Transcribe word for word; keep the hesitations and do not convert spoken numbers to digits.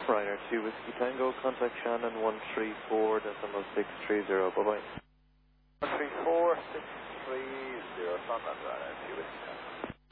Ryanair two Whiskey Tango, contact Shannon one three four decimal six three zero, bye bye. one three four six three zero, Sunland Ryanair two Whiskey Tango.